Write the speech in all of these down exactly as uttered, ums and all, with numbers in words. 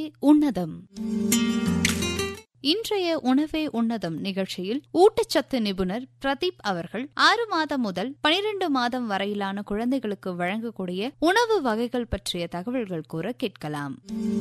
உன்னதம். இன்றைய உணவே உன்னதம் நிகழ்ச்சியில் ஊட்டச்சத்து நிபுணர் பிரதீப் அவர்கள் ஆறு மாதம் முதல் பனிரெண்டு மாதம் வரையிலான குழந்தைகளுக்கு வழங்கக்கூடிய உணவு வகைகள் பற்றிய தகவல்கள் கூற கேட்கலாம்.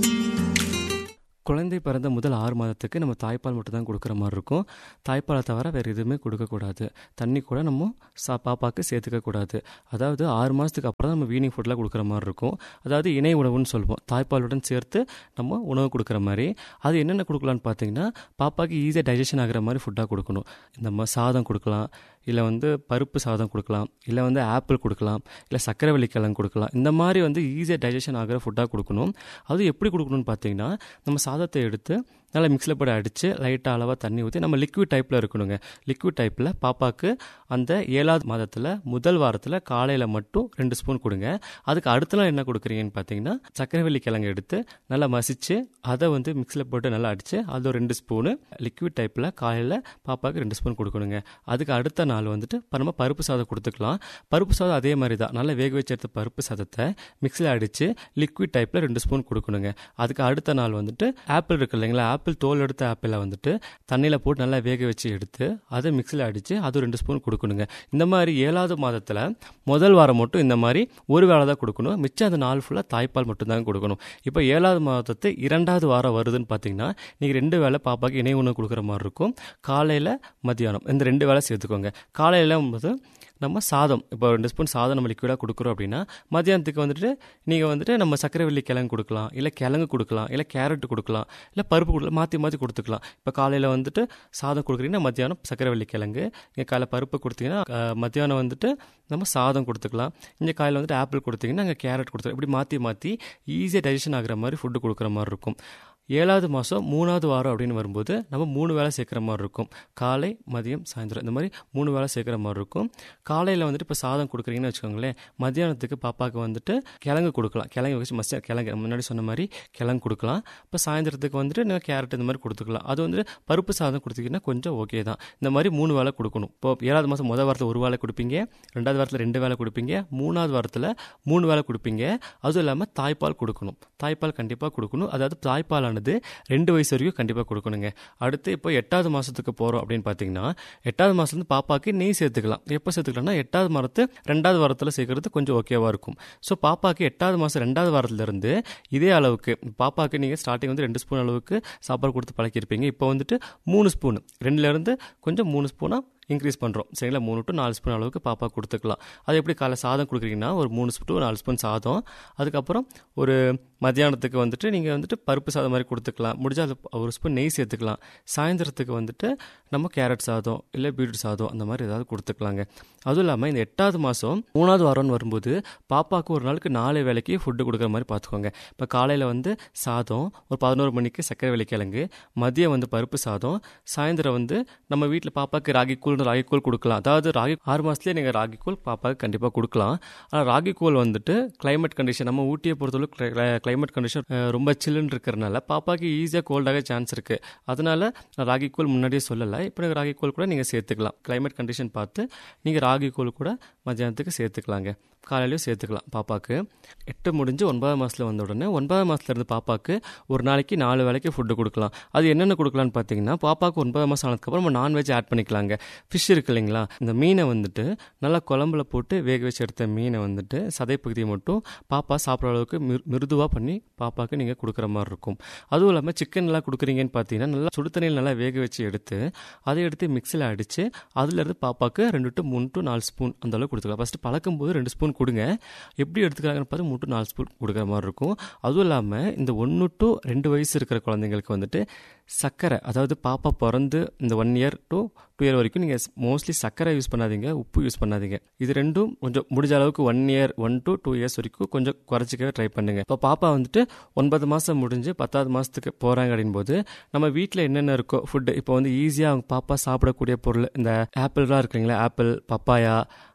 குழந்தை பிறந்த முதல் ஆறு மாதத்துக்கு நம்ம தாய்ப்பால் மட்டும் தான் கொடுக்குற மாதிரி இருக்கும். தாய்ப்பாலை தவிர வேறு எதுவுமே கொடுக்கக்கூடாது. தண்ணி கூட நம்ம சா பாப்பாவுக்கு சேர்த்துக்கக்கூடாது. அதாவது ஆறு மாதத்துக்கு அப்புறம் தான் நம்ம வீனிங் ஃபுட்லாம் கொடுக்குற மாதிரி இருக்கும். அதாவது இணை உணவுன்னு சொல்லுவோம். தாய்ப்பாலுடன் சேர்த்து நம்ம உணவு கொடுக்குற மாதிரி. அது என்னென்ன கொடுக்கலான்னு பார்த்தீங்கன்னா, பாப்பாவுக்கு ஈஸியாக டைஜஷன் ஆகிற மாதிரி ஃபுட்டாக கொடுக்கணும். இந்த சாதம் கொடுக்கலாம், இல்லை வந்து பருப்பு சாதம் கொடுக்கலாம், இல்லை வந்து ஆப்பிள் கொடுக்கலாம், இல்லை சக்கரவள்ளி கிழங்கு கொடுக்கலாம். இந்த மாதிரி வந்து ஈஸியாக டைஜஷன் ஆகிற ஃபுட்டாக கொடுக்கணும். அது எப்படி கொடுக்கணும்னு பார்த்தீங்கன்னா, நம்ம சாதத்தை எடுத்து நல்லா மிக்ஸில் போட்டு அடித்து லைட்டாக அளவாக தண்ணி ஊற்றி நம்ம லிக்விட் டைப்பில் இருக்கணுங்க. லிக்விட் டைப்பில் பாப்பாவுக்கு அந்த ஏழாவது மாதத்தில் முதல் வாரத்தில் காலையில் மட்டும் ரெண்டு ஸ்பூன் கொடுங்க. அதுக்கு அடுத்த நாள் என்ன கொடுக்குறீங்கன்னு பார்த்தீங்கன்னா, சக்கரவள்ளி கிழங்கு எடுத்து நல்லா மசித்து அதை வந்து மிக்ஸில் போட்டு நல்லா அடித்து அது ஒரு ரெண்டு ஸ்பூனு லிக்விட் டைப்பில் காலையில் பாப்பாவுக்கு ரெண்டு ஸ்பூன் கொடுக்கணுங்க. அதுக்கு அடுத்த நாள் வந்துட்டு நம்ம பருப்பு சாதம் கொடுத்துக்கலாம். பருப்பு சாதம் அதே மாதிரி தான், நல்லா வேக வச்சு எடுத்த பருப்பு சாதத்தை மிக்ஸில் அடித்து லிக்விட் டைப்பில் ரெண்டு ஸ்பூன் கொடுக்கணுங்க. அதுக்கு அடுத்த நாள் வந்துட்டு ஆப்பிள் இருக்கு இல்லைங்களா, ஆப்பிள் தோல் எடுத்த ஆப்பிளை வந்துட்டு தண்ணியில் போட்டு நல்லா வேக வச்சு எடுத்து அதை மிக்ஸில் அடித்து அது ரெண்டு ஸ்பூன் கொடுக்கணுங்க. இந்த மாதிரி ஏழாவது மாதத்தில் முதல் வாரம் மட்டும் இந்த மாதிரி ஒரு வேளை தான் கொடுக்கணும். மிச்சம் அந்த நாள் ஃபுல்லாக தாய்ப்பால் மட்டும்தான் கொடுக்கணும். இப்போ ஏழாவது மாதத்து இரண்டாவது வாரம் வருதுன்னு பார்த்தீங்கன்னா, நீங்கள் ரெண்டு வேளை பாப்பாவுக்கு இணை உணவு கொடுக்குற மாதிரி இருக்கும். காலையில் மத்தியானம் இந்த ரெண்டு வேளை சேர்த்துக்கோங்க. காலையில் போது நம்ம சாதம், இப்போ ரெண்டு ஸ்பூன் சாதம் நம்ம லிக்விடாக கொடுக்குறோம் அப்படின்னா, மத்தியானத்துக்கு வந்துட்டு நீங்கள் வந்துட்டு நம்ம சக்கரவள்ளி கிழங்கு கொடுக்கலாம், இல்லை கிழங்கு கொடுக்கலாம், இல்லை கேரட் கொடுக்கலாம், இல்லை பருப்பு கொடுக்கலாம், மாற்றி மாற்றி கொடுத்துக்கலாம். இப்போ காலையில் வந்துட்டு சாதம் கொடுக்குறீங்கன்னா மத்தியானம் சக்கரவள்ளி கிழங்கு, இங்கே காலையில் பருப்பு கொடுத்தீங்கன்னா மத்தியானம் வந்துட்டு நம்ம சாதம் கொடுத்துக்கலாம். இங்கே காலையில் வந்துட்டு ஆப்பிள் கொடுத்தீங்கன்னா அங்கே கேரட் கொடுத்துக்கலாம். இப்படி மாற்றி மாற்றி ஈஸியாக டைஜஷன் ஆகிற மாதிரி ஃபுட்டு கொடுக்குற மாதிரி இருக்கும். ஏழாவது மாதம் மூணாவது வாரம் அப்படின்னு வரும்போது நம்ம மூணு வேளை சேர்க்குற மாதிரி இருக்கும். காலை மதியம் சாயந்தரம் இந்த மாதிரி மூணு வேளை சேர்க்குற மாதிரி இருக்கும். காலையில் வந்துட்டு இப்போ சாதம் கொடுக்குறீங்கன்னு வச்சுக்கோங்களேன், மத்தியானத்துக்கு பாப்பாவுக்கு வந்துட்டு கிழங்கு கொடுக்கலாம். கிழங்கு வச்சு மஸ்ட் கிழங்கு முன்னாடி சொன்ன மாதிரி கிழங்கு கொடுக்கலாம். இப்போ சாயந்தரத்துக்கு வந்துட்டு நீங்கள் கேரட் இந்த மாதிரி கொடுத்துக்கலாம். அது வந்துட்டு பருப்பு சாதம் கொடுத்தீங்கன்னா கொஞ்சம் ஓகே தான். இந்த மாதிரி மூணு வேளை கொடுக்கணும். இப்போ ஏழாவது மாதம் முதல் வாரத்தில் ஒரு வேளை கொடுப்பீங்க, ரெண்டாவது வாரத்தில் ரெண்டு வேளை கொடுப்பீங்க, மூணாவது வாரத்தில் மூணு வேளை கொடுப்பீங்க. அதுவும் இல்லாமல் தாய்ப்பால் கொடுக்கணும். தாய்ப்பால் கண்டிப்பாக கொடுக்கணும். அதாவது தாய்ப்பால் ரெண்டு வயசு வரைக்கும் கண்டிப்பாக கொடுக்கணுங்க. அடுத்து இப்போ எட்டாவது மாதத்துக்கு போகிறோம் அப்படின்னு பார்த்தீங்கன்னா, எட்டாவது மாதம் வந்து பாப்பாவுக்கு நெய் சேர்த்துக்கலாம். எப்போ சேர்த்துக்கலாம்னா, எட்டாவது மாதத்து ரெண்டாவது வாரத்தில் சேர்க்கறது கொஞ்சம் ஓகேவாக இருக்கும். ஸோ பாப்பாவுக்கு எட்டாவது மாதம் ரெண்டாவது வாரத்துலேருந்து இதே அளவுக்கு பாப்பாவுக்கு நீங்கள் ஸ்டார்டிங் வந்து ரெண்டு ஸ்பூன் அளவுக்கு சாப்பாடு கொடுத்து பழக்கியிருப்பீங்க. இப்போ வந்துட்டு மூணு ஸ்பூன் ரெண்டுலேருந்து கொஞ்சம் மூணு ஸ்பூனாக இன்க்ரீஸ் பண்ணுறோம். சரிங்களா, மூணு டு நாலு ஸ்பூன் அளவுக்கு பாப்பா கொடுத்துக்கலாம். அது எப்படி காலை சாதம் கொடுக்குறீங்கன்னா ஒரு மூணு ஸ்பூன் டு நாலு ஸ்பூன் சாதம், அதுக்கப்புறம் ஒரு மத்தியானத்துக்கு வந்துட்டு நீங்கள் வந்துட்டு பருப்பு சாதம் மாதிரி கொடுத்துக்கலாம். முடிஞ்சால் அது ஒரு ஸ்பூன் நெய் சேர்த்துக்கலாம். சாயந்தரத்துக்கு வந்துட்டு நம்ம கேரட் சாதம் இல்லை பீட்ரூட் சாதம் அந்த மாதிரி ஏதாவது கொடுத்துக்கலாங்க. அதுவும் இல்லாமல் இந்த எட்டாவது மாதம் மூணாவது வாரம்னு வரும்போது பாப்பாவுக்கு ஒரு நாளுக்கு நாலு வேலைக்கு ஃபுட்டு கொடுக்குற மாதிரி பார்த்துக்கோங்க. இப்போ காலையில் வந்து சாதம், ஒரு பதினோரு மணிக்கு சக்கரவள்ளி கிழங்கு, மதியம் வந்து பருப்பு சாதம், சாயந்தரம் வந்து நம்ம வீட்டில் பாப்பாவுக்கு ராகி கூழ் ராகி கூழ் கொடுக்கலாம். அதாவது ராகி ஆறு மாதத்துலேயே நீங்கள் ராகி கூழ் பாப்பாவுக்கு கண்டிப்பாக கொடுக்கலாம். ஆனால் ராகி கூழ் வந்துட்டு கிளைமேட் கண்டிஷன், நம்ம ஊட்டியை பொறுத்தளவுக்கு கிளைமேட் கண்டிஷன் ரொம்ப சில்லுன்னு இருக்கிறனால பாப்பாவுக்கு ஈஸியாக கோல்டாக சான்ஸ் இருக்குது. அதனால ராகி கூழ் முன்னாடியே சொல்லலை. இப்போ நீங்கள் ராகி கூழ் கூட நீங்கள் சேர்த்துக்கலாம். கிளைமேட் கண்டிஷன் பார்த்து நீங்கள் ராகி கூழ் கூட மத்தியானத்துக்கு சேர்த்துக்கலாங்க. காலையிலையும் சேர்த்துக்கலாம். பாப்பாவுக்கு எட்டு முடிஞ்சு ஒன்பதாம் மாதத்தில் வந்த உடனே ஒன்பதாம் மாதத்துலேருந்து பாப்பாவுக்கு ஒரு நாளைக்கு நாலு வேலைக்கு ஃபுட்டு கொடுக்கலாம். அது என்னென்ன கொடுக்கலான்னு பார்த்தீங்கன்னா, பாப்பாவுக்கு ஒன்பதாம் மாதம் ஆனதுக்கப்புறம் நம்ம நான்வெஜ் ஆட் பண்ணிக்கலாங்க. ஃபிஷ் இருக்கு இல்லைங்களா, இந்த மீனை வந்துட்டு நல்லா குழம்புல போட்டு வேக வச்சு எடுத்த மீனை வந்துட்டு சதைப்பகுதியை மட்டும் பாப்பா சாப்பிட்ற அளவுக்கு மிரு மிருதுவாக பண்ணி பாப்பாவுக்கு நீங்கள் கொடுக்குற மாதிரி இருக்கும். அதுவும் இல்லாமல் சிக்கன் எல்லாம் கொடுக்குறீங்கன்னு பார்த்தீங்கன்னா, நல்லா சுடு தண்ணியில் நல்லா வேக வச்சு எடுத்து அதை எடுத்து மிக்ஸியில் அடித்து அதுலேருந்து பாப்பாவுக்கு ரெண்டு டு மூணு டு நாலு ஸ்பூன் அந்த அளவுக்கு கொடுத்துக்கலாம். ஃபஸ்ட்டு பழக்கும் போது ரெண்டு ஸ்பூன் கொடுங்க. எப்படி எடுத்துக்கிறாங்கன்னு பார்த்து மூணு டு நாலு ஸ்பூன் கொடுக்குற மாதிரி இருக்கும். அதுவும் இல்லாமல் இந்த ஒன்று டு ரெண்டு வயசு இருக்கிற குழந்தைங்களுக்கு வந்துட்டு சர்க்கரை, அதாவது பாப்பா பிறந்து இந்த one year to two year வரைக்கும் நீங்கள் மோஸ்ட்லி சர்க்கரை யூஸ் பண்ணாதீங்க, உப்பு யூஸ் பண்ணாதீங்க. இது ரெண்டும் கொஞ்சம் முடிஞ்ச அளவுக்கு one year one to two years வரைக்கும் கொஞ்சம் குறைச்சிக்கவே ட்ரை பண்ணுங்க. இப்போ பாப்பா வந்துட்டு ஒன்பது மாதம் முடிஞ்சு பத்தாவது மாதத்துக்கு போகிறாங்க அப்படின் போது நம்ம வீட்டில் என்னென்ன இருக்கோ ஃபுட்டு, இப்போ வந்து ஈஸியாக அவங்க பாப்பா சாப்பிடக்கூடிய பொருள், இந்த ஆப்பிள்லாம் இருக்குங்களா, ஆப்பிள், பப்பாயா,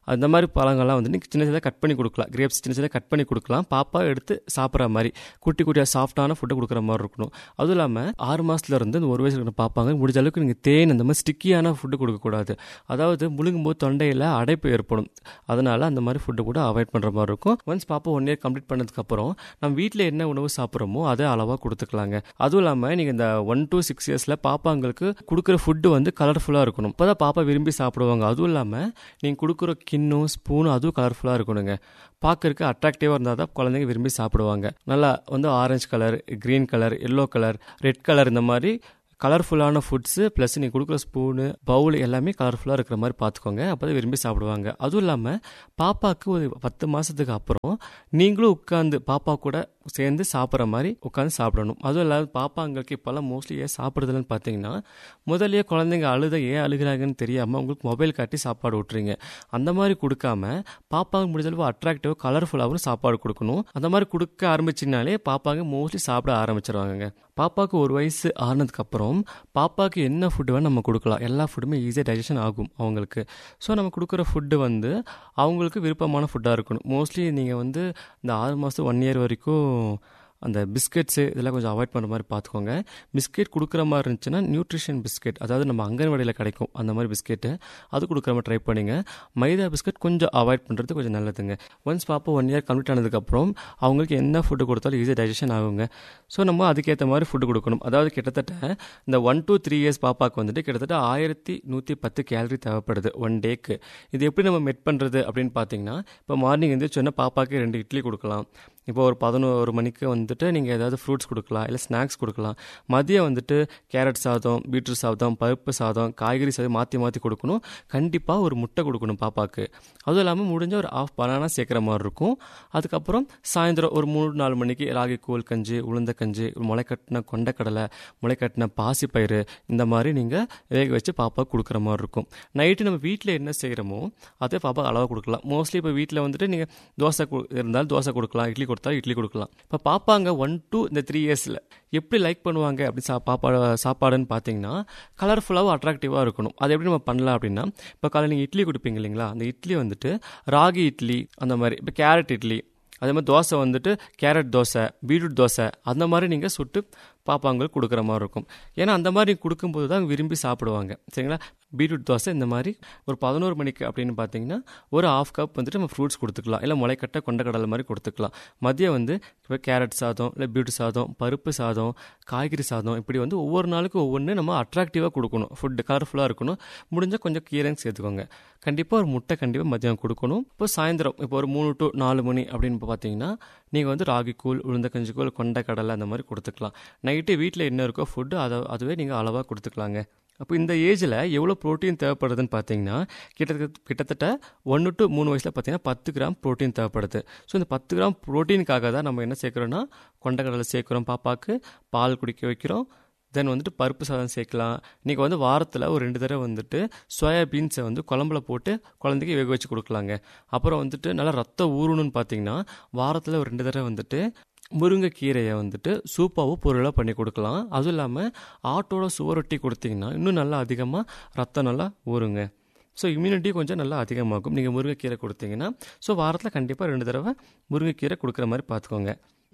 அந்த மாதிரி பழங்கள்லாம் வந்து நீங்கள் சின்ன சின்னதாக கட் பண்ணி கொடுக்கலாம். கிரேப்ஸ் சின்ன சின்னதாக கட் பண்ணி கொடுக்கலாம். பாப்பா எடுத்து சாப்பிட்ற மாதிரி குட்டி குட்டியாக சாஃப்டான ஃபுட்டை கொடுக்குற மாதிரி இருக்கணும். அதுவும் இல்லாமல் ஆறு மாதத்துல இருந்து இந்த ஒரு வயசு இருக்கிற பாப்பாங்க முடிஞ்ச அளவுக்கு நீங்கள் தேன் அந்த மாதிரி ஸ்டிக்கியான ஃபுட்டு கொடுக்கக்கூடாது. அதாவது முழுங்கும் போது தொண்டையில் அடைப்பு ஏற்படும். அதனால் அந்த மாதிரி ஃபுட்டு கூட அவாய்ட் பண்ணுற மாதிரி இருக்கும். ஒன்ஸ் பாப்பா ஒன் இயர் கம்ப்ளீட் பண்ணதுக்கப்புறம் நம்ம வீட்டில் என்ன உணவு சாப்பிட்றோமோ அதை அளவாக கொடுத்துக்கலாங்க. அதுவும் இல்லாமல் நீங்கள் இந்த ஒன் டு சிக்ஸ் இயர்ஸில் பாப்பாங்களுக்கு கொடுக்குற ஃபுட்டு வந்து கலர்ஃபுல்லாக இருக்கணும். இப்போ தான் பாப்பா விரும்பி சாப்பிடுவாங்க. அதுவும் இல்லாமல் நீங்கள் கொடுக்குற கிண்ணும் ஸ்பூனும் அதுவும் கலர்ஃபுல்லாக இருக்கணுங்க. பார்க்கறதுக்கு அட்ராக்டிவாக இருந்தால் தான் குழந்தைங்க விரும்பி சாப்பிடுவாங்க. நல்லா வந்து orange colour, green colour, yellow colour, red colour இந்த மாதிரி கலர்ஃபுல்லான ஃபுட்ஸு ப்ளஸ் நீங்கள் கொடுக்குற ஸ்பூனு பவுல் எல்லாமே கலர்ஃபுல்லாக இருக்கிற மாதிரி பார்த்துக்கோங்க. அப்போ தான் விரும்பி சாப்பிடுவாங்க. அதுவும் இல்லாமல் பாப்பாவுக்கு ஒரு பத்து மாதத்துக்கு அப்புறம் நீங்களும் உட்காந்து பாப்பா கூட சேர்ந்து சாப்பிட்ற மாதிரி உட்காந்து சாப்பிடணும். அதுவும் இல்லாத பாப்பாங்களுக்கு இப்போல்லாம் மோஸ்ட்லி ஏன் சாப்பிட்றதுலன்னு பார்த்தீங்கன்னா, முதல்லையே குழந்தைங்க அழுத ஏன் அழுகிறாங்கன்னு தெரியாமல் அவங்களுக்கு மொபைல் காட்டி சாப்பாடு விட்டுறீங்க. அந்த மாதிரி கொடுக்காம பாப்பாவுக்கு முடிஞ்சளவு அட்ராக்டிவாக கலர்ஃபுல்லாகவும் சாப்பாடு கொடுக்கணும். அந்த மாதிரி கொடுக்க ஆரம்பிச்சிங்கனாலே பாப்பாங்க மோஸ்ட்லி சாப்பிட ஆரம்பிச்சிருவாங்க. பாப்பாவுக்கு ஒரு வயசு ஆனதுக்கப்புறம் பாப்பாவுக்கு என்ன ஃபுட்டு வேணும் நம்ம கொடுக்கலாம். எல்லா ஃபுட்டுமே ஈஸியாக டைஜஷன் ஆகும் அவங்களுக்கு. ஸோ நம்ம கொடுக்குற ஃபுட்டு வந்து அவங்களுக்கு விருப்பமான ஃபுட்டாக இருக்கணும். மோஸ்ட்லி நீங்கள் வந்து இந்த ஆறு மாதம் ஒன் இயர் வரைக்கும் அந்த பிஸ்கெட்ஸு இதெல்லாம் கொஞ்சம் அவாய்ட் பண்ணுற மாதிரி பார்த்துக்கோங்க. பிஸ்கெட் கொடுக்குற மாதிரி இருந்துச்சுன்னா நியூட்ரிஷன் பிஸ்கெட், அதாவது நம்ம அங்கன்வாடியில் கிடைக்கும் அந்த மாதிரி பிஸ்கெட்டு, அது கொடுக்குற மாதிரி ட்ரை பண்ணிங்க. மைதா பிஸ்கெட் கொஞ்சம் அவாய்ட் பண்ணுறது கொஞ்சம் நல்லதுங்க. ஒன்ஸ் பாப்பா ஒன் இயர் கம்ப்ளீட் ஆனதுக்கப்புறம் அவங்களுக்கு என்ன ஃபுட்டு கொடுத்தாலும் ஈஸியாக டைஜஷன் ஆகுங்க. ஸோ நம்ம அதுக்கேற்ற மாதிரி ஃபுட்டு கொடுக்கணும். அதாவது கிட்டத்தட்ட இந்த ஒன் டூ த்ரீ இயர்ஸ் பாப்பாவுக்கு வந்துட்டு கிட்டத்தட்ட ஆயிரத்தி நூற்றி பத்து கேலரி தேவைப்படுது ஒன் டேக்கு. இது எப்படி நம்ம மெட் பண்ணுறது அப்படின்னு பார்த்தீங்கன்னா, இப்போ மார்னிங் வந்து சொன்னால் பாப்பாவுக்கு ரெண்டு இட்லி கொடுக்கலாம். இப்போ ஒரு பதினோரு மணிக்கு வந்துட்டு நீங்கள் ஏதாவது ஃப்ரூட்ஸ் கொடுக்கலாம், இல்லை ஸ்நாக்ஸ் கொடுக்கலாம். மதியம் வந்துட்டு கேரட் சாதம், பீட்ரூட் சாதம், பருப்பு சாதம், காய்கறி சாதம் மாற்றி மாற்றி கொடுக்கணும். கண்டிப்பாக ஒரு முட்டை கொடுக்கணும் பாப்பாவுக்கு. அதுவும் இல்லாமல் முடிஞ்ச ஒரு ஆஃப் பனானா சேர்க்குற மாதிரி இருக்கும். அதுக்கப்புறம் சாயந்தரம் ஒரு மூணு நாலு மணிக்கு ராகி கூழ் கஞ்சி, உளுந்த கஞ்சி, முளைக்கட்டின கொண்டக்கடலை, முளைக்கட்டின பாசிப்பயிறு இந்த மாதிரி நீங்கள் வேக வச்சு பாப்பாவுக்கு கொடுக்குற மாதிரி இருக்கும். நைட்டு நம்ம வீட்டில் என்ன செய்கிறோமோ அதே பாப்பா அளவாக கொடுக்கலாம். மோஸ்ட்லி இப்போ வீட்டில் வந்துட்டு நீங்கள் தோசை இருந்தாலும் தோசை கொடுக்கலாம், இட்லி கொடுத்தா இட்லி கொடுக்கலாம். இப்போ பாப்பாங்க ஒன் டூ இந்த த்ரீ இயர்ஸில் எப்படி லைக் பண்ணுவாங்க அப்படி சா பாப்பா சாப்பாடுன்னு பார்த்தீங்கன்னா கலர்ஃபுல்லாகவும் அட்ராக்டிவாக இருக்கணும். அது எப்படி நம்ம பண்ணலாம் அப்படின்னா, இப்போ காலையில் நீங்கள் இட்லி கொடுப்பீங்க இல்லைங்களா, அந்த இட்லி வந்துட்டு ராகி இட்லி அந்த மாதிரி, இப்போ கேரட் இட்லி, அதே மாதிரி தோசை வந்துட்டு கேரட் தோசை, பீட்ரூட் தோசை அந்த மாதிரி நீங்கள் சுட்டு பாப்பாங்களுக்கு கொடுக்குற மாதிரி இருக்கும். ஏன்னா அந்த மாதிரி கொடுக்கும்போது தான் விரும்பி சாப்பிடுவாங்க. சரிங்களா? பீட்ரூட் தோசை இந்த மாதிரி ஒரு பதினோரு மணிக்கு அப்படின்னு பார்த்தீங்கன்னா ஒரு ஆஃப் கப் வந்துட்டு நம்ம ஃப்ரூட்ஸ் கொடுத்துக்கலாம், இல்லை முளைக்கட்டை கொண்டக்கடலை மாதிரி கொடுத்துக்கலாம். மதியம் வந்து இப்போ கேரட் சாதம், இல்லை பீட்ரூட் சாதம், பருப்பு சாதம், காய்கறி சாதம், இப்படி வந்து ஒவ்வொரு நாளுக்கும் ஒவ்வொன்று நம்ம அட்ராக்டிவாக கொடுக்கணும். ஃபுட்டு கலர்ஃபுல்லாக இருக்கணும். முடிஞ்சால் கொஞ்சம் கீரைங்க சேர்த்துக்கோங்க. கண்டிப்பாக ஒரு முட்டை கண்டிப்பாக மதியம் கொடுக்கணும். இப்போ சாயந்தரம் இப்போ ஒரு மூணு டு நாலு மணி அப்படின்னு பார்த்தீங்கன்னா நீங்கள் வந்து ராகி கூழ், உளுந்த கஞ்சி கூழ், கொண்டக்கடலை அந்த மாதிரி கொடுத்துக்கலாம். நைட்டு வீட்டில் என்ன இருக்கோ ஃபுட்டு அதை அதுவே நீங்கள் அளவாக கொடுத்துக்கலாங்க. அப்போ இந்த ஏஜில் எவ்வளோ ப்ரோட்டீன் தேவைப்படுதுன்னு பார்த்தீங்கன்னா கிட்டத்தட்ட கிட்டத்தட்ட ஒன்று டு மூணு வயசில் பார்த்தீங்கன்னா பத்து கிராம் ப்ரோட்டீன் தேவைப்படுது. ஸோ இந்த பத்து கிராம் ப்ரோட்டீனுக்காக தான் நம்ம என்ன சேர்க்குறோன்னா கொண்டக்கடலை சேர்க்குறோம், பாப்பாவுக்கு பால் குடிக்க வைக்கிறோம். தென் வந்துட்டு பருப்பு சாதம் சேர்க்கலாம். நீங்கள் வந்து வாரத்தில் ஒரு ரெண்டு தடவை வந்துட்டு சோயாபீன்ஸை வந்து குழம்புல போட்டு குழந்தைக்கு வேக வச்சு கொடுக்கலாங்க. அப்புறம் வந்துட்டு நல்லா ரத்தம் ஊறணும்னு பார்த்தீங்கன்னா வாரத்தில் ஒரு ரெண்டு தடவை வந்துட்டு முருங்கைக்கீரையை வந்துட்டு சூப்பாவும் பொருளாக பண்ணி கொடுக்கலாம். அதுவும் இல்லாமல் ஆட்டோட சுவரொட்டி கொடுத்தீங்கன்னா இன்னும் நல்லா அதிகமாக ரத்தம் நல்லா ஊறுங்க. ஸோ இம்யூனிட்டி கொஞ்சம் நல்லா அதிகமாகும் நீங்கள் முருங்கைக்கீரை கொடுத்தீங்கன்னா. ஸோ வாரத்தில் கண்டிப்பாக ரெண்டு தடவை முருங்கைக்கீரை கொடுக்குற மாதிரி பார்த்துக்கோங்க.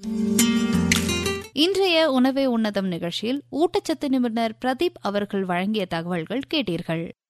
இன்றைய உணவே உன்னதம் நிகழ்ச்சியில் ஊட்டச்சத்து நிபுணர் பிரதீப் அவர்கள் வழங்கிய தகவல்கள் கேட்டீர்கள்.